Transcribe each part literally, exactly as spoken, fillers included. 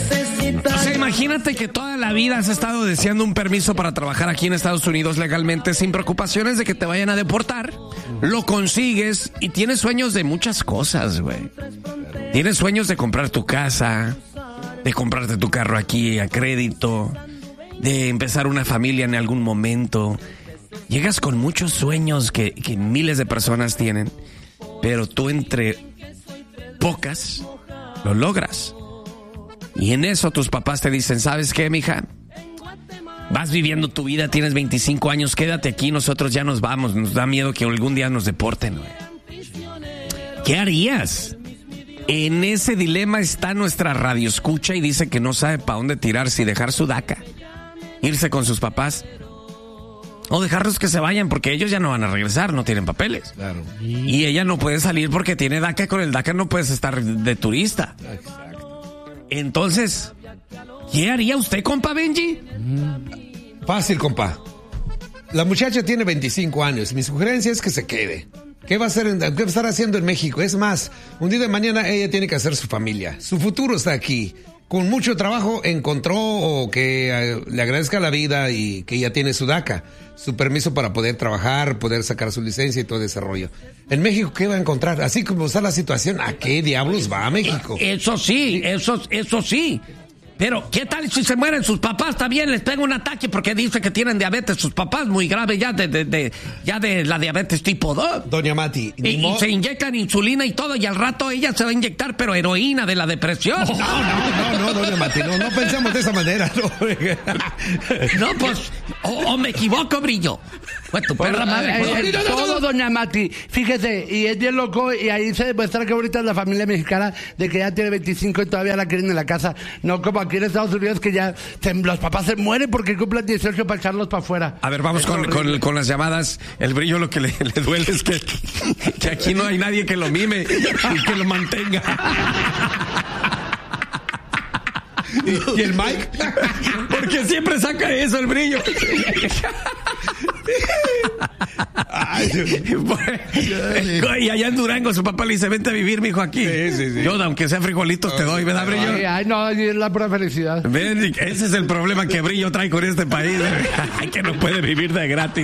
O sea, imagínate que toda la vida has estado deseando un permiso para trabajar aquí en Estados Unidos legalmente sin preocupaciones de que te vayan a deportar. Lo consigues y tienes sueños de muchas cosas, güey. Tienes sueños de comprar tu casa, de comprarte tu carro aquí a crédito, de empezar una familia en algún momento. Llegas con muchos sueños que, que miles de personas tienen, pero tú entre pocas lo logras. Y en eso tus papás te dicen, ¿sabes qué, mija? Vas viviendo tu vida, tienes veinticinco años, quédate aquí, nosotros ya nos vamos. Nos da miedo que algún día nos deporten, güey. ¿Qué harías? En ese dilema está nuestra radioescucha y dice que no sabe para dónde tirar, si dejar su DACA, irse con sus papás o dejarlos que se vayan porque ellos ya no van a regresar, no tienen papeles. Claro. Y ella no puede salir porque tiene DACA, con el DACA no puedes estar de turista. Exacto. Entonces, ¿qué haría usted, compa Benji? Fácil, compa. La muchacha tiene veinticinco años. Mi sugerencia es que se quede. ¿Qué va a hacer, qué va a estar haciendo en México? Es más, un día de mañana ella tiene que hacer su familia. Su futuro está aquí. Con mucho trabajo encontró o que uh, le agradezca la vida y que ya tiene su DACA, su permiso para poder trabajar, poder sacar su licencia y todo ese rollo. En México, ¿qué va a encontrar? Así como está la situación, ¿a qué diablos va a México? Eso sí, eso, eso sí. Pero, ¿qué tal si se mueren sus papás también? Les pega un ataque porque dice que tienen diabetes sus papás, muy grave ya de, de, de ya de la diabetes tipo dos. Doña Mati. Y, y se inyectan insulina y todo, y al rato ella se va a inyectar, pero heroína de la depresión. No, no, no, no, doña Mati, no, no pensemos de esa manera. No, no pues, o, o me equivoco, Brillo. Pues tu perra madre. Eh, eh, todo, doña Mati. Fíjese, y es bien loco, y ahí se demuestra que ahorita es la familia mexicana de que ya tiene veinticinco y todavía la quieren en la casa. No como aquí en Estados Unidos que ya se, los papás se mueren porque cumplen dieciocho para echarlos para afuera. A ver, vamos con, con, con las llamadas. El Brillo lo que le, le duele es que, que aquí no hay nadie que lo mime y que lo mantenga. ¿Y el Mike? Porque siempre saca eso el Brillo. Ay, y allá en Durango su papá le dice, vente a vivir, mijo, aquí. Sí, sí, sí. Yo, aunque sea frijolitos, te doy, ¿verdad, Brillo? Ay, ay, no, es la pura felicidad. Ven, ese es el problema que Brillo trae con este país. Ay, que no puede vivir de gratis.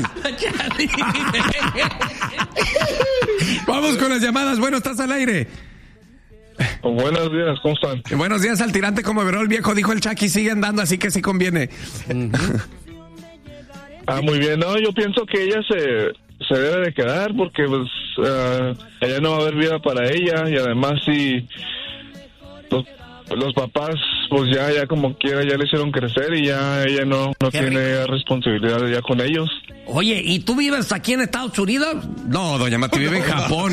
Vamos con las llamadas. Bueno, estás al aire. Buenos días, ¿cómo están? Buenos días al tirante como Verón, viejo, dijo el Chucky, sigue andando, así que sí conviene. Uh-huh. Ah, muy bien, no, yo pienso que ella se, se debe de quedar porque pues uh, ella no va a haber vida para ella y además si los, los papás pues ya ya como quiera ya le hicieron crecer y ya ella no, no tiene rico. responsabilidad ya con ellos. Oye, ¿y tú vives aquí en Estados Unidos? No, doña Mati, vive en Japón.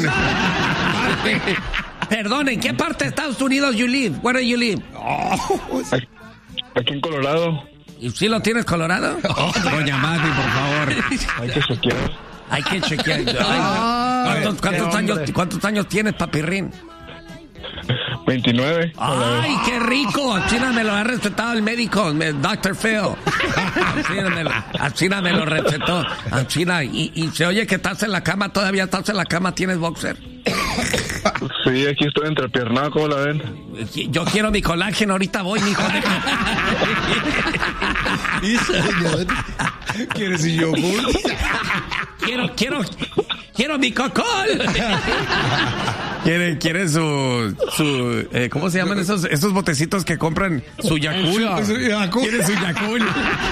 Perdón, ¿en qué parte de Estados Unidos you live? Where do you live? Oh. Aquí, aquí en Colorado. ¿Y si lo tienes Colorado? Oh, doña Mati, por favor. Hay que chequear. Hay que chequear. Ay, ¿Cuántos, cuántos, años, ¿Cuántos años tienes, papirrín? veintinueve. ¡Ay, qué rico! China me lo ha recetado el médico, doctor Phil. A China me lo recetó. A China. Y, y se oye que estás en la cama, todavía estás en la cama, ¿tienes boxer? Sí, aquí estoy entrepiernado, ¿cómo la ven? Yo quiero mi colágeno, ahorita voy, mijo. ¿Quieres un yogur? Quiero, quiero, quiero mi cocol. ¿Quiere, quiere su, su eh, ¿cómo se llaman esos, esos botecitos que compran? Su Yakult. ¿Quiere su Yakult?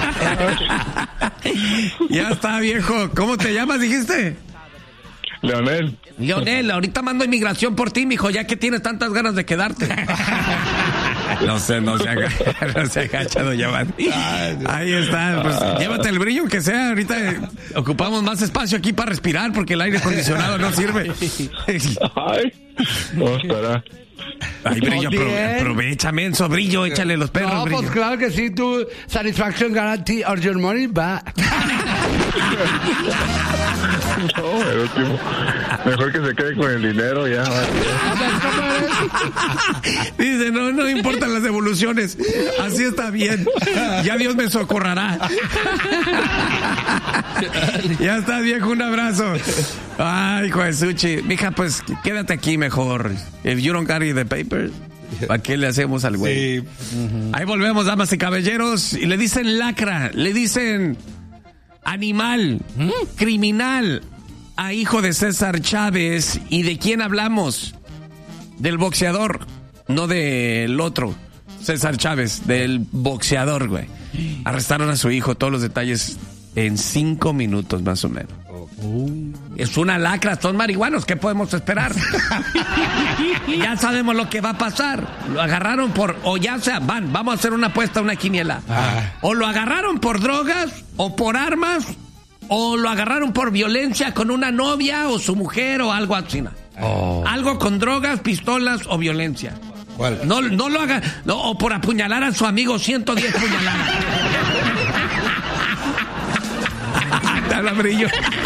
Ya está, viejo. ¿Cómo te llamas, dijiste? Leonel. Leonel, ahorita mando inmigración por ti, mijo, ya que tienes tantas ganas de quedarte. No sé, no se agacha, no se agacha, doña Mati. Ahí está, pues llévate el Brillo, que sea, ahorita ocupamos más espacio aquí para respirar porque el aire acondicionado no sirve. Ay, ¿cómo estará? Ay, Brillo, aprove- aprovecha, menso, Brillo, échale los perros, no, Brillo. Pues claro que sí, tu satisfaction guarantee or your money back. No, el último. Mejor que se quede con el dinero ya. Dice, no, no importan las devoluciones. Así está bien. Ya Dios me socorrará. Ya está, viejo, un abrazo. Ay, hijo de Suchi. Mija, pues quédate aquí mejor. If you don't carry the papers, ¿Para qué le hacemos al güey? Sí. Uh-huh. Ahí volvemos, damas y caballeros, y le dicen lacra, le dicen animal, ¿Mm? criminal a hijo de César Chávez. ¿Y de quién hablamos? Del boxeador, no del otro, César Chávez, del boxeador, güey. Arrestaron a su hijo, todos los detalles en cinco minutos más o menos. Uh. Es una lacra, son marihuanos, ¿qué podemos esperar? Ya sabemos lo que va a pasar. Lo agarraron por, o ya sea, van, vamos a hacer una apuesta, una quiniela. Ah. O lo agarraron por drogas, o por armas, o lo agarraron por violencia con una novia o su mujer o algo así. Oh. Algo con drogas, pistolas o violencia. ¿Cuál? No, no lo haga, no, o por apuñalar a su amigo, ciento diez puñaladas. Te habla Brillo.